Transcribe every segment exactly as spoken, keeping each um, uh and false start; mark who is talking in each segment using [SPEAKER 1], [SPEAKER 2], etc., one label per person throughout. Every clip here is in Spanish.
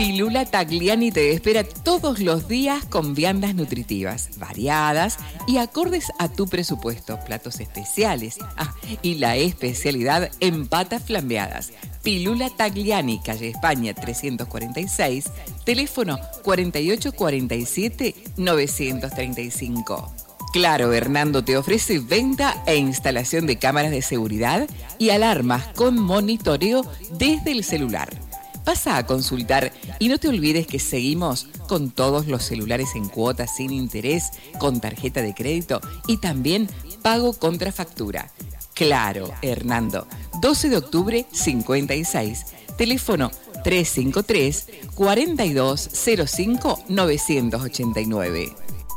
[SPEAKER 1] Pilula Tagliani te espera todos los días con viandas nutritivas, variadas y acordes a tu presupuesto. Platos especiales. Ah, y la especialidad en patas flambeadas. Pilula Tagliani, calle España trescientos cuarenta y seis, teléfono cuarenta y ocho cuarenta y siete novecientos treinta y cinco. Claro, Hernando te ofrece venta e instalación de cámaras de seguridad y alarmas con monitoreo desde el celular. Pasa a consultar y no te olvides que seguimos con todos los celulares en cuotas sin interés, con tarjeta de crédito y también pago contra factura. Claro, Hernando, doce de octubre cincuenta y seis, teléfono trescientos cincuenta y tres, cuarenta y dos cero cinco, novecientos ochenta y nueve.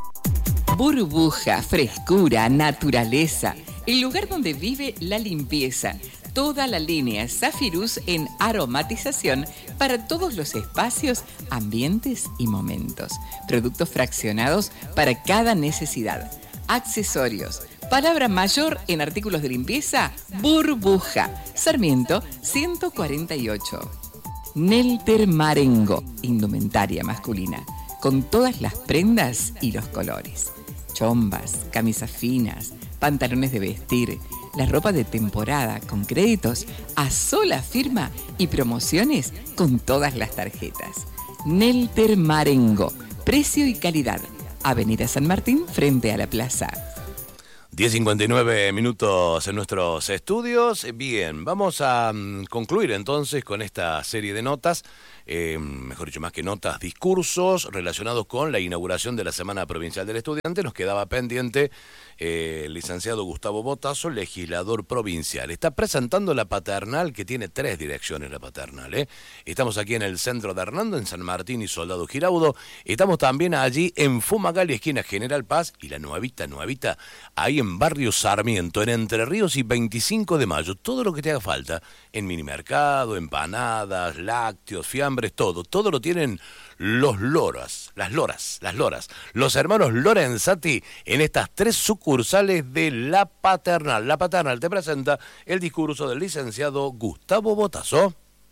[SPEAKER 1] Burbuja, frescura, naturaleza, el lugar donde vive la limpieza. Toda la línea Zafirus en aromatización para todos los espacios, ambientes y momentos. Productos fraccionados para cada necesidad. Accesorios. Palabra mayor en artículos de limpieza, Burbuja. Sarmiento ciento cuarenta y ocho. Nelter Marengo, indumentaria masculina, con todas las prendas y los colores. Chombas, camisas finas, pantalones de vestir, la ropa de temporada con créditos a sola firma y promociones con todas las tarjetas. Nelter Marengo, precio y calidad. Avenida San Martín frente a la plaza.
[SPEAKER 2] diez cincuenta y nueve minutos en nuestros estudios. Bien, vamos a um, concluir entonces con esta serie de notas, eh, mejor dicho, más que notas, discursos relacionados con la inauguración de la Semana Provincial del Estudiante. Nos quedaba pendiente eh, el licenciado Gustavo Botazo, legislador provincial. Está presentando la paternal, que tiene tres direcciones la paternal. ¿eh? Estamos aquí en el centro de Hernando, en San Martín y Soldado Giraudo. Estamos también allí en Fumagalli, esquina General Paz, y la nuevita, nuevita, ahí en Barrio Sarmiento, en Entre Ríos y veinticinco de mayo. Todo lo que te haga falta, en minimercado, empanadas, lácteos, fiambres, todo. Todo lo tienen los Loras, las Loras, las Loras. Los hermanos Lorenzati en estas tres sucursales de La Paternal. La Paternal te presenta el discurso del licenciado Gustavo Botazo.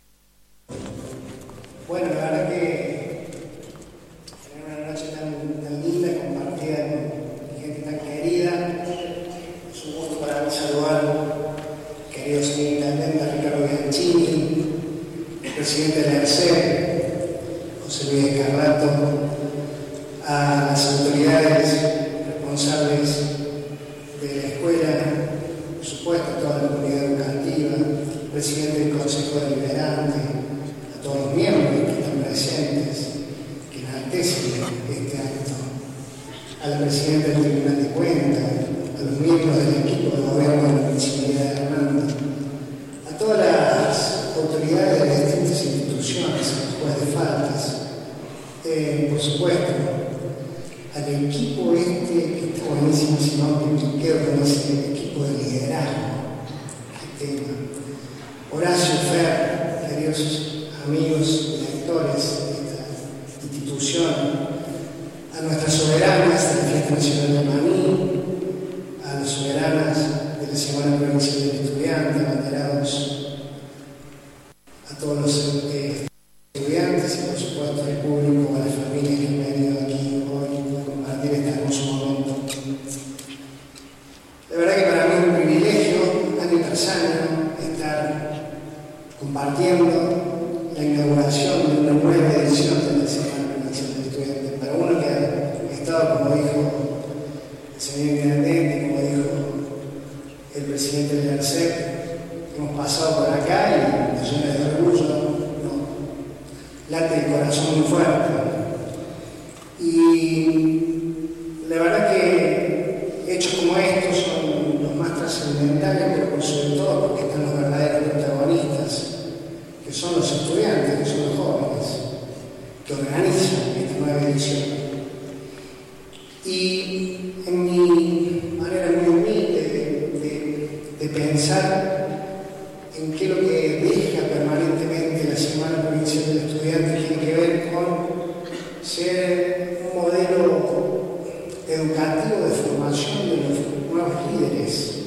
[SPEAKER 3] Bueno, la verdad que tener una noche tan, tan linda, compartida con gente tan querida. Es un gusto para mí saludar, querido señor intendente Ricardo Bianchini, el presidente de la E R C E, José Luis Escarrato, a las autoridades responsables de la escuela, por supuesto a toda la comunidad educativa, el presidente del Consejo Deliberante, a todos los miembros que están presentes, que enaltecen este acto, a la presidenta del Tribunal de Cuentas, a los miembros del equipo de gobierno de la Municipalidad de Hernando, a todas las autoridades de las distintas instituciones, al juez de faltas, eh, por supuesto, al equipo este que está buenísimo, si no me quedo con ese equipo de liderazgo que tenga. Horacio Fer, queridos amigos directores de esta institución, a nuestras soberanas de la Fiesta Nacional de Maní, a las soberanas de la Semana Provincial del Estudiante, abanderados, a todos los eh, estudiantes y por supuesto al público, a las familias que han venido aquí hoy a compartir este hermoso momento. La verdad que para mí es un privilegio, año tras año, estar compartiendo la inauguración de una nueva edición de la Semana Provincial del Estudiante. Para uno que ha estado, como dijo el señor intendente, como dijo el presidente del E R C E, hemos pasado por acá y nos llena de orgullo, ¿no? Late el corazón muy fuerte. Y la verdad que hechos como estos son los más trascendentales, pero por sobre todo porque están los verdaderos protagonistas, que son los estudiantes, que son los jóvenes, que organizan esta nueva edición. Y en mi manera muy humilde de, de, de pensar en qué lo que deja permanentemente la Semana Provincial del Estudiante tiene que ver con ser un modelo educativo de formación de los nuevos líderes,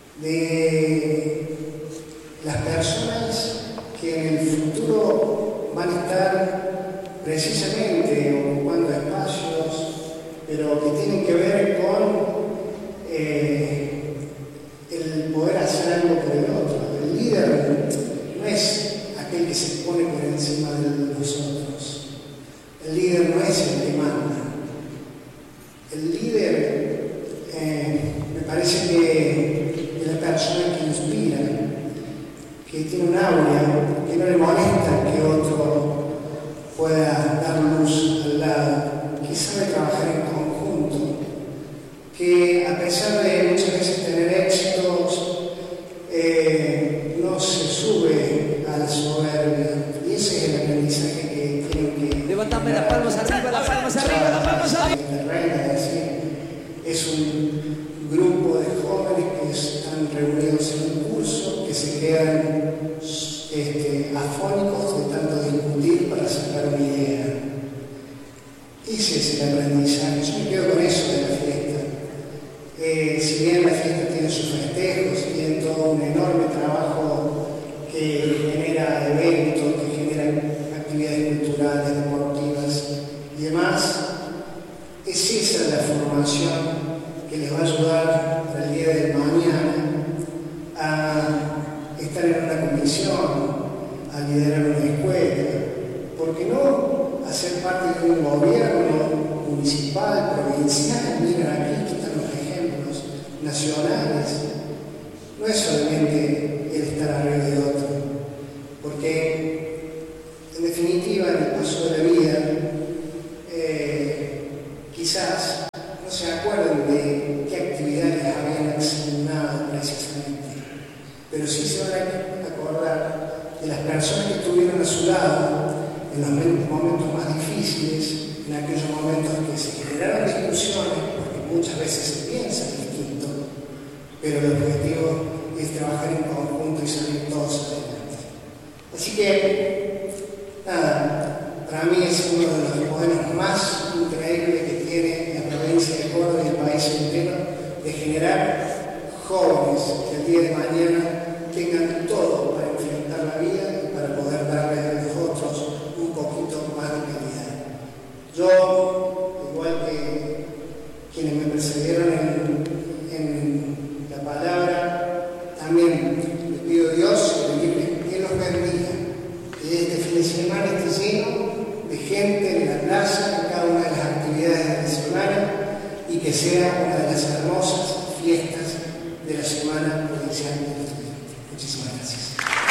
[SPEAKER 3] de las personas que en el futuro van a estar precisamente ocupando espacios, pero que tienen que ver con eh, el poder hacer algo por el otro. El líder no es aquel que se pone por encima de los otros. El líder no es el que manda. El líder eh, me parece que es la persona que inspira, que tiene un aura, que no le molesta que otro pueda dar luz al lado, que sabe trabajar en conjunto, que a pesar de muchas veces tener éxitos, eh, no se sube a la soberbia. Y ese es el aprendizaje que tienen que...
[SPEAKER 4] Levantame las palmas arriba, las palmas arriba, las palmas arriba.
[SPEAKER 3] La reina, es decir, es un grupo de jóvenes que están reunidos en un curso, que se quedan este, afónicos de tanto discutir para sacar una idea. Ese es el aprendizaje. Yo me quedo con eso de la fiesta. Eh, si bien la fiesta tiene sus festejos, tiene todo un enorme trabajo que genera eventos, que genera actividades culturales, deportivas y demás, es esa la formación que les va a ayudar para el día de mañana a estar en una comisión, a liderar una escuela, ¿por qué no hacer parte de un gobierno municipal, provincial? Miren, aquí están los ejemplos nacionales. No es solamente el estar arriba de otro, porque en definitiva en el paso de la vida eh, quizás no se acuerden de qué actividades habían asignado precisamente, pero sí se van a acordar de las personas que estuvieron a su lado en los momentos más difíciles, en aquellos momentos que se generaron discusiones, porque muchas veces se piensa distinto, pero el objetivo es trabajar en conjunto y salir todos adelante. Así que, nada, para mí es uno de los modelos más increíbles que tiene la provincia de Córdoba y el país entero, de generar jóvenes que el día de mañana tengan todo para enfrentar la vida y para poder darle a los otros un poquito más de calidad. Yo, igual que quienes me precedieron en, en la palabra, también le pido a Dios que, que los bendiga, que este fin de semana esté lleno de gente en la plaza, en cada una de las actividades de la semana, y que sea una de las hermosas fiestas de la Semana Provincial del Estudiante. Muchísimas gracias.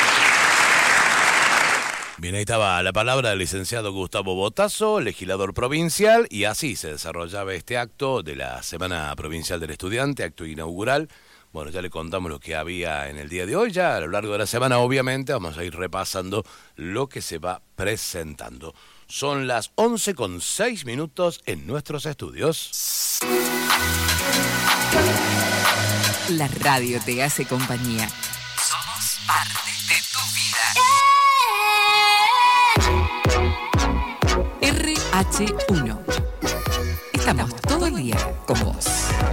[SPEAKER 2] Bien, ahí estaba la palabra del licenciado Gustavo Botazo, legislador provincial, y así se desarrollaba este acto de la Semana Provincial del Estudiante, acto inaugural. Bueno, ya le contamos lo que había en el día de hoy, ya a lo largo de la semana obviamente vamos a ir repasando lo que se va presentando. Son las once con seis minutos en nuestros estudios.
[SPEAKER 1] La radio te hace compañía. Somos parte de tu vida. R H uno. Estamos todo el día con vos.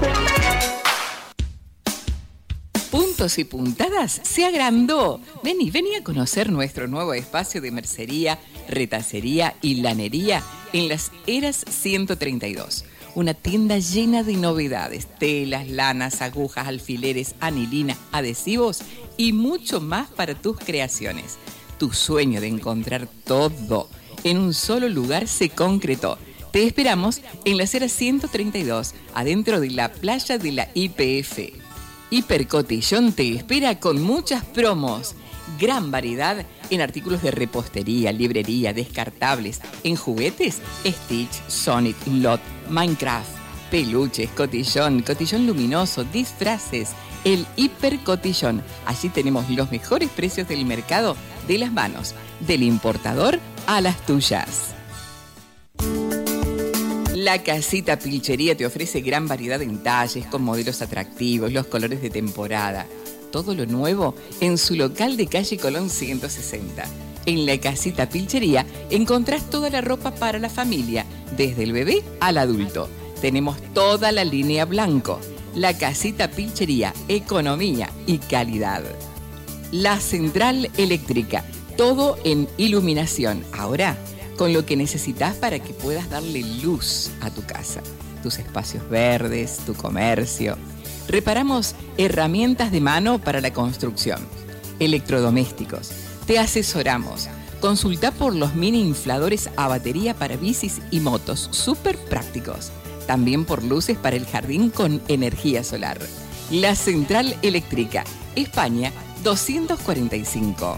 [SPEAKER 1] Puntos y puntadas se agrandó. Vení, vení a conocer nuestro nuevo espacio de mercería, retacería y lanería en las Heras ciento treinta y dos. Una tienda llena de novedades, telas, lanas, agujas, alfileres, anilina, adhesivos y mucho más para tus creaciones. Tu sueño de encontrar todo en un solo lugar se concretó. Te esperamos en las Heras ciento treinta y dos, adentro de la playa de la I P F. Hipercotillón te espera con muchas promos. Gran variedad en artículos de repostería, librería, descartables, en juguetes, Stitch, Sonic, Lot, Minecraft, peluches, cotillón, cotillón luminoso, disfraces, el Hipercotillón. Allí tenemos los mejores precios del mercado de las manos, del importador a las tuyas. La Casita Pilchería te ofrece gran variedad en talles, con modelos atractivos, los colores de temporada. Todo lo nuevo en su local de calle Colón ciento sesenta. En La Casita Pilchería encontrás toda la ropa para la familia, desde el bebé al adulto. Tenemos toda la línea blanco. La Casita Pilchería, economía y calidad. La Central Eléctrica. Todo en iluminación. Ahora, con lo que necesitas para que puedas darle luz a tu casa, tus espacios verdes, tu comercio. Reparamos herramientas de mano para la construcción, electrodomésticos. Te asesoramos. Consulta por los mini infladores a batería para bicis y motos, súper prácticos. También por luces para el jardín con energía solar. La Central Eléctrica, España doscientos cuarenta y cinco.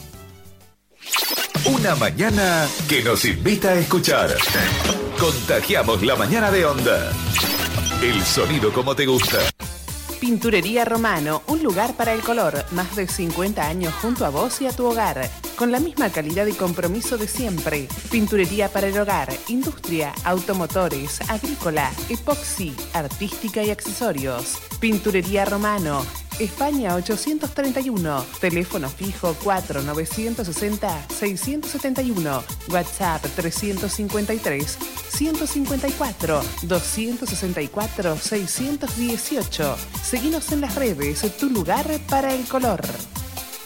[SPEAKER 5] Una mañana que nos invita a escuchar. Contagiamos la mañana de Onda. El sonido como te gusta.
[SPEAKER 6] Pinturería Romano, un lugar para el color. Más de cincuenta años junto a vos y a tu hogar. Con la misma calidad y compromiso de siempre. Pinturería para el hogar, industria, automotores, agrícola, epoxi, artística y accesorios. Pinturería Romano, España ochocientos treinta y uno. Teléfono fijo cuatro nueve seis cero seis siete uno. WhatsApp trescientos cincuenta y tres ciento cincuenta y cuatro doscientos sesenta y cuatro seiscientos dieciocho. Seguinos en las redes, tu lugar para el color.